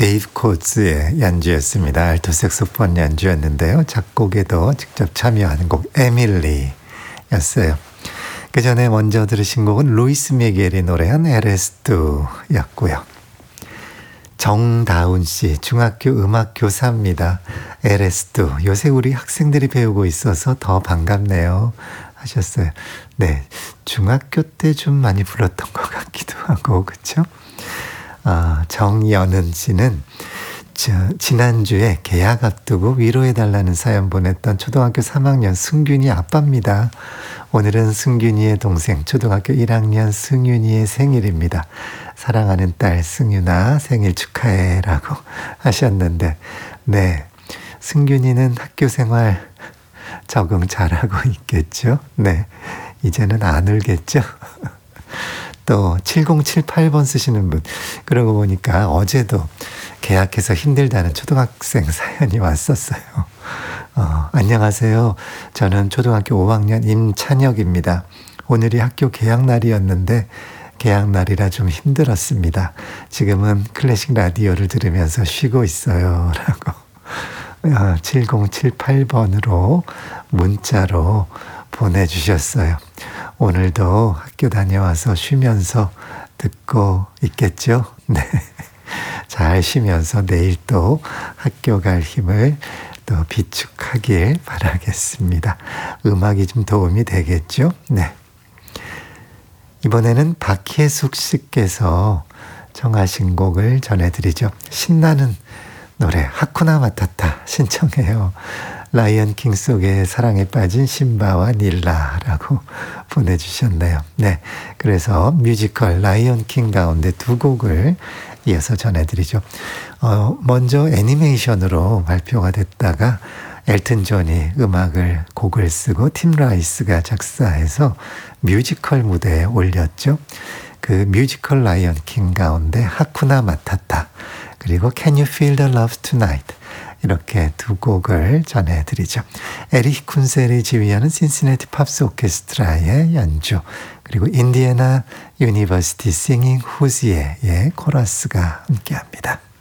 데이브 코츠의 연주였습니다. 알토 색소폰 연주였는데요. 작곡에도 직접 참여하는 곡 에밀리였어요. 그 전에 먼저 들으신 곡은 루이스 미겔이 노래한 에레스투였고요. 정다운 씨, 중학교 음악 교사입니다. 에레스투, 요새 우리 학생들이 배우고 있어서 더 반갑네요 하셨어요. 네, 중학교 때 좀 많이 불렀던 것 같기도 하고, 그렇죠? 정연은 씨는 지난주에 개학 앞두고 위로해달라는 사연 보냈던 초등학교 3학년 승균이 아빠입니다. 오늘은 승균이의 동생 초등학교 1학년 승윤이의 생일입니다. 사랑하는 딸 승윤아 생일 축하해 라고 하셨는데, 네, 승균이는 학교 생활 적응 잘하고 있겠죠? 네, 이제는 안 울겠죠? 또 7078번 쓰시는 분, 그러고 보니까 어제도 개학해서 힘들다는 초등학생 사연이 왔었어요. 안녕하세요. 저는 초등학교 5학년 임찬혁입니다. 오늘이 학교 개학날이었는데 개학날이라 좀 힘들었습니다. 지금은 클래식 라디오를 들으면서 쉬고 있어요 라고 7078번으로 문자로 보내주셨어요. 오늘도 학교 다녀와서 쉬면서 듣고 있겠죠? 네. 잘 쉬면서 내일 또 학교 갈 힘을 또 비축하길 바라겠습니다. 음악이 좀 도움이 되겠죠? 네. 이번에는 박혜숙 씨께서 청하신 곡을 전해드리죠. 신나는 노래 하쿠나 마타타 신청해요. 라이언킹 속에 사랑에 빠진 심바와 닐라라고 보내주셨네요. 네, 그래서 뮤지컬 라이언킹 가운데 두 곡을 이어서 전해드리죠. 먼저 애니메이션으로 발표가 됐다가 엘튼 존이 곡을 쓰고 팀 라이스가 작사해서 뮤지컬 무대에 올렸죠. 그 뮤지컬 라이언킹 가운데 하쿠나 마타타 그리고 Can You Feel the Love Tonight 이렇게 두 곡을 전해드리죠. 에릭 쿤셀이 지휘하는 신시내티 팝스 오케스트라의 연주 그리고 인디애나 유니버시티 싱잉 후지에의 코러스가 함께합니다.